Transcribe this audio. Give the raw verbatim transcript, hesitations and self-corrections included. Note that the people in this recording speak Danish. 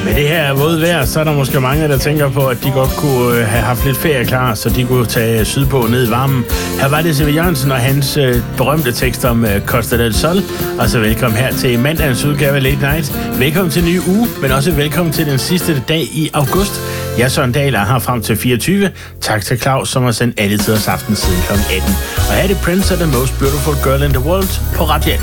Med det her våde vejr, så er der måske mange, der tænker på, at de godt kunne have haft lidt ferie klar, så de kunne tage sydpå ned i varmen. Her var det C V Jørgensen og hans øh, berømte tekst om øh, Costa del Sol. Og så velkommen her til mandagens udgave af Late Night. Velkommen til en ny uge, men også velkommen til den sidste dag i august. Jeg, Søren Dahl, er her frem til fireogtyve. Tak til Claus, som har sendt alle tiders aften siden klokken atten. Og her er det Prince of the Most Beautiful Girl in the World på Radio